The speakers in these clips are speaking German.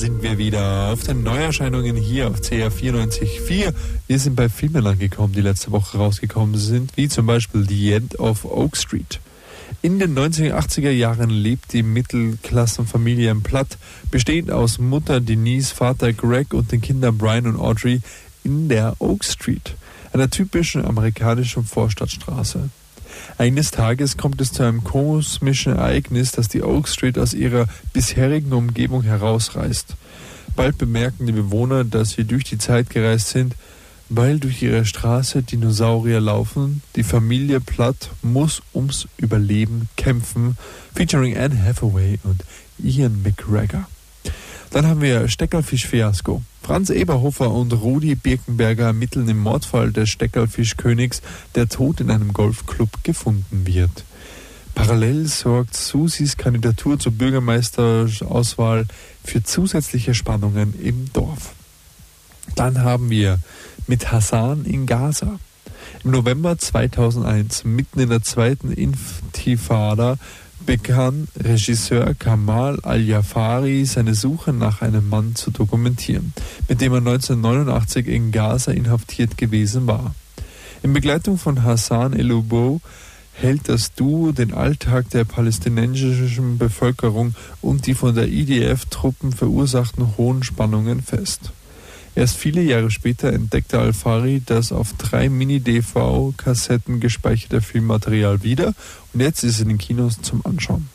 sind wir wieder auf den Neuerscheinungen hier auf CR 94.4. Wir sind bei Filmen angekommen, die letzte Woche rausgekommen sind, wie zum Beispiel The End of Oak Street. In den 1980er Jahren lebt die Mittelklassenfamilie in Platt, bestehend aus Mutter Denise, Vater Greg und den Kindern Brian und Audrey, in der Oak Street, einer typischen amerikanischen Vorstadtstraße. Eines Tages kommt es zu einem kosmischen Ereignis, das die Oak Street aus ihrer bisherigen Umgebung herausreißt. Bald bemerken die Bewohner, dass sie durch die Zeit gereist sind, weil durch ihre Straße Dinosaurier laufen. Die Familie Platt muss ums Überleben kämpfen, featuring Anne Hathaway und Ian McGregor. Dann haben wir Steckerlfisch-Fiasko. Franz Eberhofer und Rudi Birkenberger ermitteln im Mordfall des Steckerlfischkönigs, der tot in einem Golfclub gefunden wird. Parallel sorgt Susis Kandidatur zur Bürgermeisterauswahl für zusätzliche Spannungen im Dorf. Dann haben wir mit Hassan in Gaza. Im November 2001, mitten in der zweiten Intifada, begann Regisseur Kamal Al-Jafari seine Suche nach einem Mann zu dokumentieren, mit dem er 1989 in Gaza inhaftiert gewesen war. In Begleitung von Hassan El-Oubo hält das Duo den Alltag der palästinensischen Bevölkerung und die von der IDF-Truppen verursachten hohen Spannungen fest. Erst viele Jahre später entdeckte Al-Fari das auf 3 Mini-DV-Kassetten gespeicherte Filmmaterial wieder und jetzt ist es in den Kinos zum Anschauen.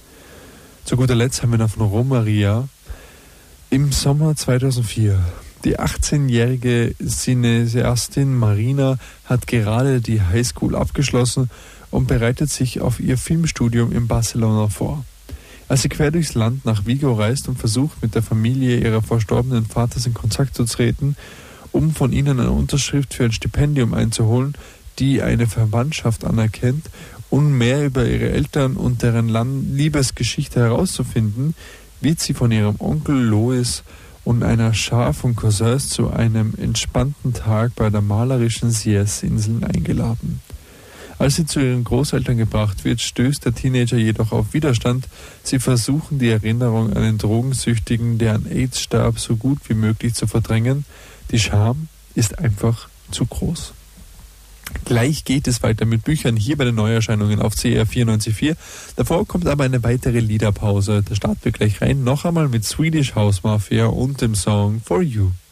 Zu guter Letzt haben wir noch von Romaria im Sommer 2004. Die 18-jährige Cineastin Marina hat gerade die Highschool abgeschlossen und bereitet sich auf ihr Filmstudium in Barcelona vor. Als sie quer durchs Land nach Vigo reist und versucht, mit der Familie ihres verstorbenen Vaters in Kontakt zu treten, um von ihnen eine Unterschrift für ein Stipendium einzuholen, die eine Verwandtschaft anerkennt, und mehr über ihre Eltern und deren Liebesgeschichte herauszufinden, wird sie von ihrem Onkel Lois und einer Schar von Cousins zu einem entspannten Tag bei der malerischen Sies-Inseln eingeladen. Als sie zu ihren Großeltern gebracht wird, stößt der Teenager jedoch auf Widerstand. Sie versuchen, die Erinnerung an den Drogensüchtigen, der an AIDS starb, so gut wie möglich zu verdrängen. Die Scham ist einfach zu groß. Gleich geht es weiter mit Büchern hier bei den Neuerscheinungen auf CR 94.4. Davor kommt aber eine weitere Liederpause. Da starten wir gleich rein, noch einmal mit Swedish House Mafia und dem Song For You.